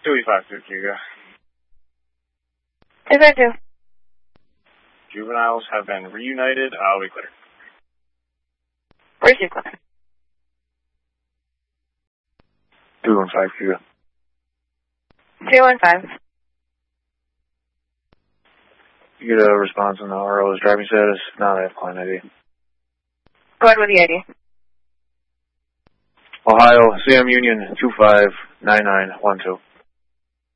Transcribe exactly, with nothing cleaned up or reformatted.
two E five two, Hugo. Is that two? Juveniles have been reunited. I'll be clear. Where's your clear? two one five, Hugo. two one five. You get a response on the R O's driving status. Now they have client I D. Go ahead with the I D. Ohio, C M Union two five nine nine one two.